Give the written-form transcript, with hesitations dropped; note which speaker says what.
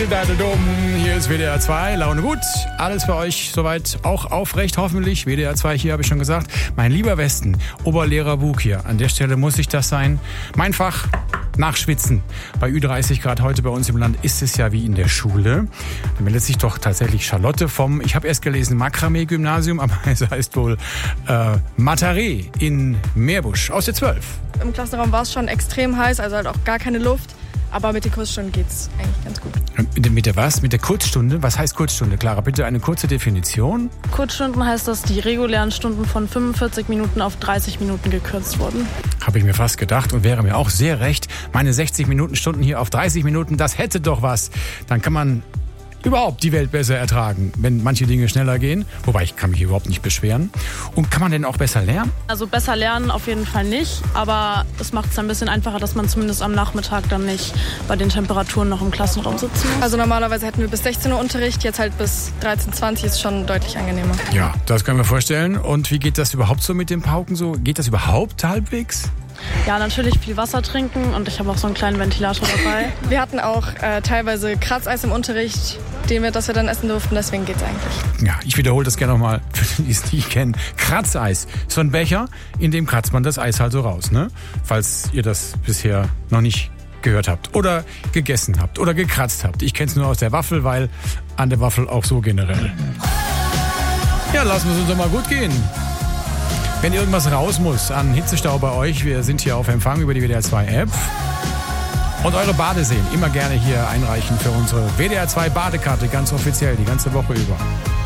Speaker 1: Dum. Hier ist WDR 2, Laune gut, alles für euch soweit auch aufrecht, hoffentlich. WDR 2 hier, habe ich schon gesagt. Mein lieber Westen, Oberlehrer Bug hier. An der Stelle muss ich das sein. Mein Fach, Nachschwitzen. Bei Ü30 Grad heute bei uns im Land ist es ja wie in der Schule. Da meldet sich doch tatsächlich Charlotte vom, ich habe erst gelesen, Makramee-Gymnasium, aber es heißt wohl Mataré in Meerbusch aus der 12.
Speaker 2: Im Klassenraum war es schon extrem heiß, also halt auch gar keine Luft. Aber mit den Kurzstunden geht's eigentlich ganz gut.
Speaker 1: Mit der was? Mit der Kurzstunde? Was heißt Kurzstunde? Clara, bitte eine kurze Definition.
Speaker 3: Kurzstunden heißt, dass die regulären Stunden von 45 Minuten auf 30 Minuten gekürzt wurden.
Speaker 1: Habe ich mir fast gedacht und wäre mir auch sehr recht. Meine 60 Minuten Stunden hier auf 30 Minuten, das hätte doch was. Dann kann man überhaupt die Welt besser ertragen, wenn manche Dinge schneller gehen. Wobei, ich kann mich überhaupt nicht beschweren. Und kann man denn auch besser lernen?
Speaker 3: Also besser lernen auf jeden Fall nicht, aber es macht es ein bisschen einfacher, dass man zumindest am Nachmittag dann nicht bei den Temperaturen noch im Klassenraum sitzen muss.
Speaker 2: Also normalerweise hätten wir bis 16 Uhr Unterricht, jetzt halt bis 13:20 ist schon deutlich angenehmer.
Speaker 1: Ja, das können wir vorstellen. Und wie geht das überhaupt so mit den Pauken so? Geht das überhaupt halbwegs?
Speaker 3: Ja, natürlich viel Wasser trinken und ich habe auch so einen kleinen Ventilator dabei.
Speaker 2: Wir hatten auch teilweise Kratzeis im Unterricht, das wir dann essen durften, deswegen geht's eigentlich.
Speaker 1: Ja, ich wiederhole das gerne nochmal, für die es nicht kennen. Kratzeis, so ein Becher, in dem kratzt man das Eis halt so raus, ne? Falls ihr das bisher noch nicht gehört habt oder gegessen habt oder gekratzt habt. Ich kenne es nur aus der Waffel, weil an der Waffel auch so generell. Ja, lassen wir es uns doch mal gut gehen. Wenn irgendwas raus muss an Hitzestau bei euch, wir sind hier auf Empfang über die WDR 2 App. Und eure Badeseen immer gerne hier einreichen für unsere WDR 2 Badekarte, ganz offiziell, die ganze Woche über.